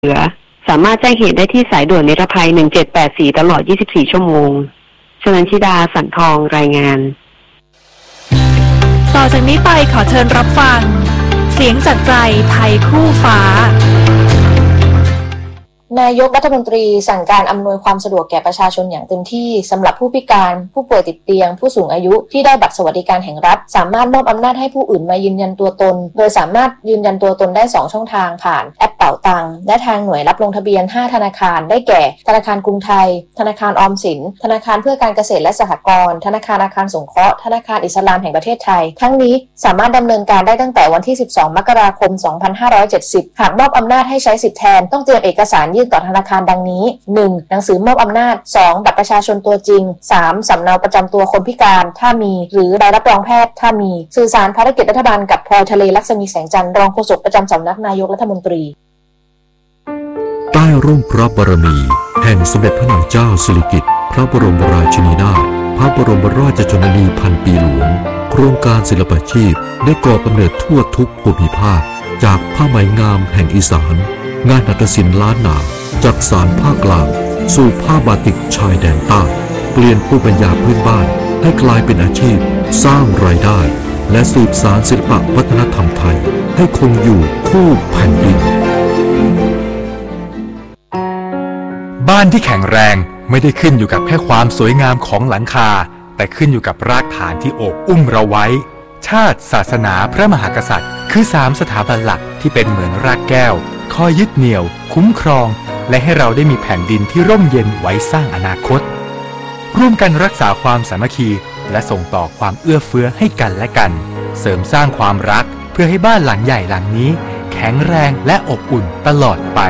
เหลือสามารถแจ้งเหตุได้ที่สายด่วนนิรภัย1784ตลอด24ชั่วโมงชนันชิดาสันทองรายงานต่อจากนี้ไปขอเชิญรับฟังเสียงจากใจไทยคู่ฟ้านายกรัฐมนตรีสั่งการอำนวยความสะดวกแก่ประชาชนอย่างเต็มที่สำหรับผู้พิการผู้ป่วยติดเตียงผู้สูงอายุที่ได้บัตรสวัสดิการแห่งรัฐสามารถมอบอำนาจให้ผู้อื่นมายืนยันตัวตนโดยสามารถยืนยันตัวตนได้2ช่องทางผ่านแอปเป๋าตังค์และทางหน่วยรับลงทะเบียน5ธนาคารได้แก่ธนาคารกรุงไทยธนาคารออมสินธนาคารเพื่อการเกษตรและสหกรณ์ธนาคารอาคารสงเคราะห์ธนาคารอิสลามแห่งประเทศไทยทั้งนี้สามารถดำเนินการได้ตั้งแต่วันที่12มกราคม2570หากมอบอำนาจให้ใช้สิทธิแทนต้องเตรียมเอกสารยื่นต่อธนาคารดังนี้ 1. หนังสือมอบอำนาจ 2. บัตรประชาชนตัวจริง 3. สำเนาประจำตัวคนพิการถ้ามีหรือใบรับรองแพทย์ถ้ามีสื่อสารภารกิจรัฐบาลกับพลอยทะเลลักษมีแสงจันทร์รองโฆษกประจำสำนักนายกรัฐมนตรีใต้ร่มพระบารมีแห่งสมเด็จพระนางเจ้าสิริกิติ์พระบรมราชินีนาถพระบรมราชชนนีพันปีหลวงโครงการศิลปาชีพได้ก่อกำเนิดทั่วทุกภูมิภาคจากผ้าไหมงามแห่งอีสานงานหัตถศิลป์ล้านนาจากสารภาคกลางสู่ผ้าบาติกชายแดนใต้เปลี่ยนภูมิปัญญาพื้นบ้านให้กลายเป็นอาชีพสร้างรายได้และสืบสานศิลปวัฒนธรรมไทยให้คงอยู่คู่แผ่นดินบ้านที่แข็งแรงไม่ได้ขึ้นอยู่กับแค่ความสวยงามของหลังคาแต่ขึ้นอยู่กับรากฐานที่โอบอุ้มเราไว้ชาติศาสนาพระมหากษัตริย์คือ3สถาบันหลักที่เป็นเหมือนรากแก้วคอยยึดเหนี่ยวคุ้มครองและให้เราได้มีแผ่นดินที่ร่มเย็นไว้สร้างอนาคตร่วมกันรักษาความสามัคคีและส่งต่อความเอื้อเฟื้อให้กันและกันเสริมสร้างความรักเพื่อให้บ้านหลังใหญ่หลังนี้แข็งแรงและอบอุ่นตลอดไป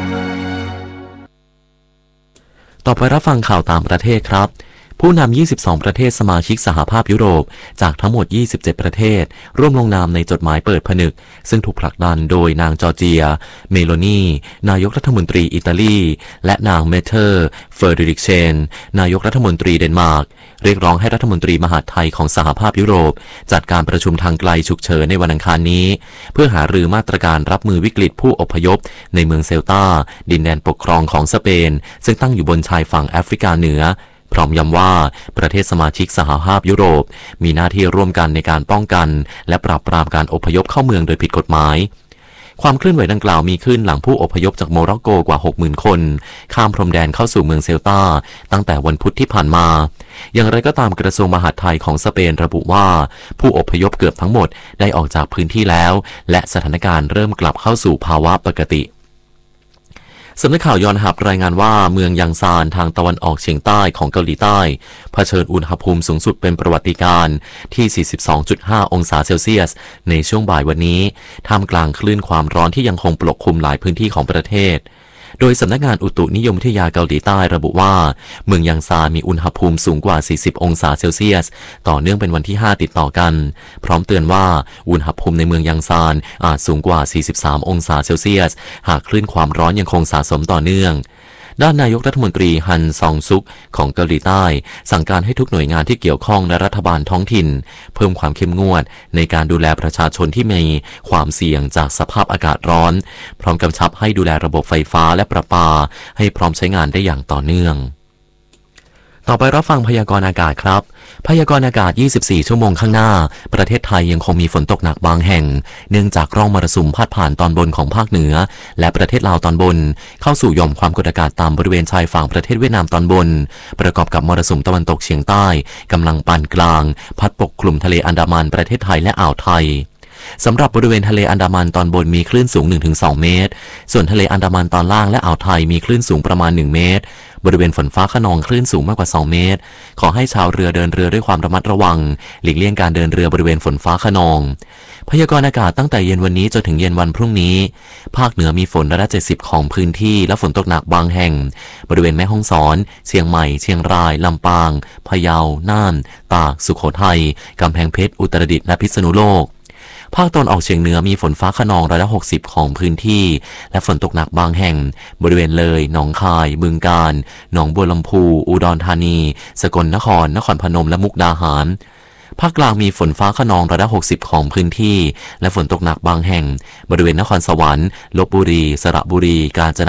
ต่อไปรับฟังข่าวต่างประเทศครับผู้นำ22ประเทศสมาชิกสหภาพยุโรปจากทั้งหมด27ประเทศร่วมลงนามในจดหมายเปิดผนึกซึ่งถูกผลักดันโดยนางจอร์เจียเมโลนีนายกรัฐมนตรีอิตาลีและนางเมเทอร์เฟอร์ดิริกเชนนายกรัฐมนตรีเดนมาร์กเรียกร้องให้รัฐมนตรีมหาดไทยของสหภาพยุโรปจัดการประชุมทางไกลฉุกเฉินในวันอังคารนี้เพื่อหารือมาตรการรับมือวิกฤตผู้อพยพในเมืองเซลตาดินแดนปกครองของสเปนซึ่งตั้งอยู่บนชายฝั่งแอฟริกาเหนือพร้อมย้ำว่าประเทศสมาชิกสหภาพยุโรปมีหน้าที่ร่วมกันในการป้องกันและปราบปรามการอพยพเข้าเมืองโดยผิดกฎหมายความเคลื่อนไหวดังกล่าวมีขึ้นหลังผู้อพยพจากโมร็อกโกกว่า 60,000 คนข้ามพรมแดนเข้าสู่เมืองเซลตาตั้งแต่วันพุธที่ผ่านมาอย่างไรก็ตามกระทรวงมหาดไทยของสเปนระบุว่าผู้อพยพเกือบทั้งหมดได้ออกจากพื้นที่แล้วและสถานการณ์เริ่มกลับเข้าสู่ภาวะปกติสำนักข่าวยอนฮับรายงานว่าเมืองยังซานทางตะวันออกเฉียงใต้ของเกาหลีใต้เผชิญอุณหภูมิสูงสุดเป็นประวัติการณ์ที่ 42.5 องศาเซลเซียสในช่วงบ่ายวันนี้ท่ามกลางคลื่นความร้อนที่ยังคงปกคลุมหลายพื้นที่ของประเทศโดยสำนักงานอุตุนิยมวิทยาเกาหลีใต้ระบุว่าเมืองยังซานมีอุณหภูมิสูงกว่า 40 องศาเซลเซียสต่อเนื่องเป็นวันที่ 5 ติดต่อกันพร้อมเตือนว่าอุณหภูมิในเมืองยังซานอาจสูงกว่า 43 องศาเซลเซียสหากคลื่นความร้อนยังคงสะสมต่อเนื่องด้านนายกรัฐมนตรีฮันซองซุกของเกาหลีใต้สั่งการให้ทุกหน่วยงานที่เกี่ยวข้องและรัฐบาลท้องถิ่นเพิ่มความเข้มงวดในการดูแลประชาชนที่มีความเสี่ยงจากสภาพอากาศร้อนพร้อมกำชับให้ดูแลระบบไฟฟ้าและประปาให้พร้อมใช้งานได้อย่างต่อเนื่องต่อไปรับฟังพยากรณ์อากาศครับพยากรณ์อากาศ24ชั่วโมงข้างหน้าประเทศไทยยังคงมีฝนตกหนักบางแห่งเนื่องจากร่องมรสุมพาดผ่านตอนบนของภาคเหนือและประเทศลาวตอนบนเข้าสู่หย่อมความกดอากาศต่ำบริเวณชายฝั่งประเทศเวียดนามตอนบนประกอบกับมรสุมตะวันตกเฉียงใต้กำลังปานกลางพัดปกคลุมทะเลอันดามันประเทศไทยและอ่าวไทยสำหรับบริเวณทะเลอันดามันตอนบนมีคลื่นสูง 1-2 เมตรส่วนทะเลอันดามันตอนล่างและอ่าวไทยมีคลื่นสูงประมาณ1 เมตรบริเวณฝนฟ้าคะนองคลื่นสูงมากกว่า2 เมตรขอให้ชาวเรือเดินเรือด้วยความระมัดระวังหลีกเลี่ยงการเดินเรือบริเวณฝนฟ้าคะนองพยากรณ์อากาศตั้งแต่เย็นวันนี้จนถึงเย็นวันพรุ่งนี้ภาคเหนือมีฝนร้อยละ70ของพื้นที่และฝนตกหนักบางแห่งบริเวณแม่ฮ่องสอนเชียงใหม่เชียงรายลำปางพะเยาน่านตากสุโขทัยกำแพงเพชรอุตรดิตถ์และพิษณุโลกภาคตะวันออกเฉียงเหนือมีฝนฟ้าคะนองร้อยละ60ของพื้นที่และฝนตกหนักบางแห่งบริเวณเลยหนองคายบึงกาฬหนองบัวลำพูอุดรธานีสกลนครนครพนมและมุกดาหารภาคกลางมีฝนฟ้าคะนองร้อยละ60ของพื้นที่และฝนตกหนักบางแห่งบริเวณนครสวรรค์ลพบุรีสระบุรีกาญจน